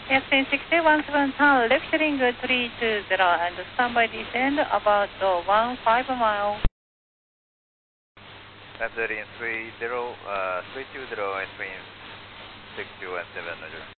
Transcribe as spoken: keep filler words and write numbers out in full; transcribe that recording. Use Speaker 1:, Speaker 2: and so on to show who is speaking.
Speaker 1: Yes, in six eight one seven town, left heading three two zero and standby descend about uh, one five mile.
Speaker 2: Left heading three zero, uh, three two zero and between six two and seven, Roger.